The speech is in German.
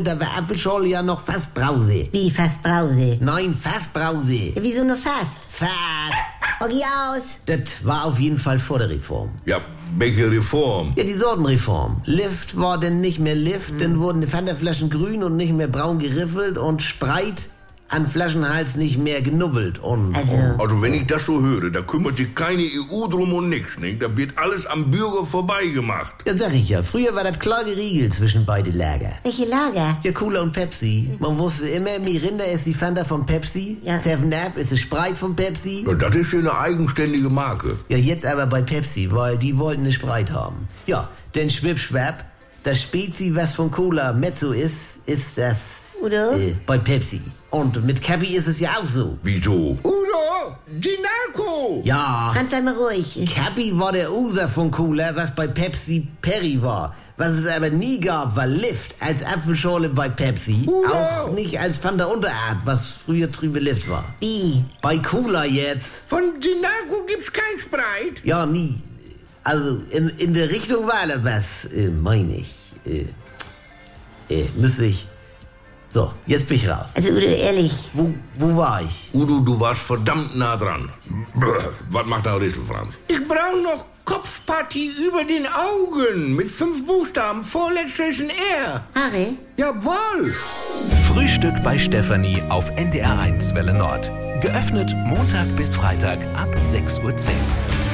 da war Apfelschorle ja noch fast Brause. Wie, fast Brause? Nein, fast Brause. Ja, wieso nur fast? Fast. Okay, aus. Das war auf jeden Fall vor der Reform. Ja, welche Reform? Ja, die Sortenreform. Lift war denn nicht mehr Lift, dann wurden die Fanta-Flaschen grün und nicht mehr braun geriffelt und Spreit an Flaschenhals nicht mehr genubbelt und... Also wenn ich das so höre, da kümmert sich keine EU drum und nix, nicht? Da wird alles am Bürger vorbeigemacht. Ja, sag ich ja. Früher war das klar geregelt zwischen beide Lager. Welche Lager? Ja, Cola und Pepsi. Man wusste immer, Mirinda ist die Fanta von Pepsi, Ja. 7-Up ist die Sprite von Pepsi. Ja, das ist ja eine eigenständige Marke. Ja, jetzt aber bei Pepsi, weil die wollten eine Sprite haben. Ja, denn schwipp, das Spezi, was von Cola Mezzo ist das Udo? Bei Pepsi. Und mit Cappy ist es ja auch so. Wieso? Udo, die Narko. Ja, Franz, sei mal ruhig. Cappy war der User von Cola, was bei Pepsi Perry war. Was es aber nie gab, war Lift als Apfelschorle bei Pepsi. Auch nicht als Fanta Unterart, was früher trübe Lift war. Wie? Bei Cola jetzt. Von die Narko gibt's kein Sprite. Ja, nie. Also in der Richtung war da was, meine ich. Müsste ich. So, jetzt bin ich raus. Also Udo, ehrlich. Wo war ich? Udo, du warst verdammt nah dran. Was macht der Rissel, Franz? Ich brauche noch Kopfpartie über den Augen mit 5 Buchstaben. Vorletzter ist ein R. Harry? Jawohl. Frühstück bei Stefanie auf NDR1 Welle Nord. Geöffnet Montag bis Freitag ab 6:10 Uhr.